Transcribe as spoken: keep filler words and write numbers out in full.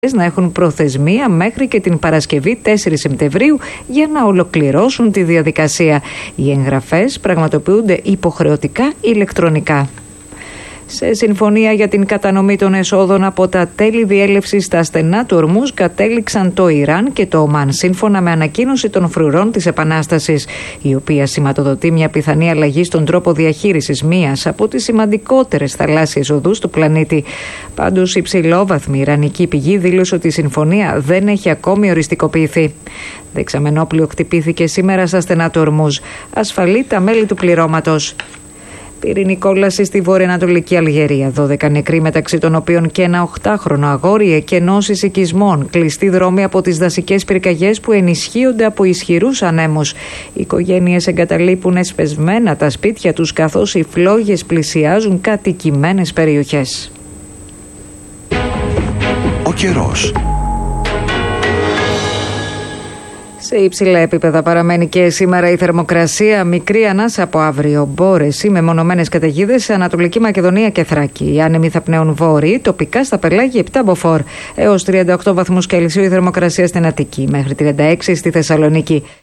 να έχουν προθεσμία μέχρι και την Παρασκευή τέσσερις Σεπτεμβρίου για να ολοκληρώσουν τη διαδικασία. Οι εγγραφές πραγματοποιούνται υποχρεωτικά ηλεκτρονικά. Σε συμφωνία για την κατανομή των εσόδων από τα τέλη διέλευσης στα στενά του Ορμούζ κατέληξαν το Ιράν και το Ομάν, σύμφωνα με ανακοίνωση των φρουρών της Επανάστασης, η οποία σηματοδοτεί μια πιθανή αλλαγή στον τρόπο διαχείρισης μίας από τις σημαντικότερες θαλάσσιες οδούς του πλανήτη. Πάντως, η υψηλόβαθμη ιρανική πηγή δήλωσε ότι η συμφωνία δεν έχει ακόμη οριστικοποιηθεί. Δεξαμενόπλιο χτυπήθηκε σήμερα στα στενά του Ορμούζ. Ασφαλεί τα μέλη του πληρώματος. Πυρηνική κόλαση στη βορειοανατολική Αλγερία. δώδεκα νεκροί, μεταξύ των οποίων και ένα οκτάχρονο αγόρι, εκενώσεις οικισμών. Κλειστοί δρόμοι από τις δασικές πυρκαγιές που ενισχύονται από ισχυρούς ανέμους. Οι οικογένειες εγκαταλείπουν εσπεσμένα τα σπίτια τους, καθώς οι φλόγες πλησιάζουν κατοικημένες περιοχές. Ο καιρός. Σε υψηλά επίπεδα παραμένει και σήμερα η θερμοκρασία, μικρή ανάσα από αύριο. Μπόρες ή μεμονωμένες καταιγίδες σε Ανατολική Μακεδονία και Θράκη. Οι άνεμοι θα πνέουν βόρειοι, τοπικά στα πελάγια επτά μποφόρ. Έως τριάντα οκτώ βαθμούς Κελσίου η θερμοκρασία στην Αττική, μέχρι τριάντα έξι στη Θεσσαλονίκη.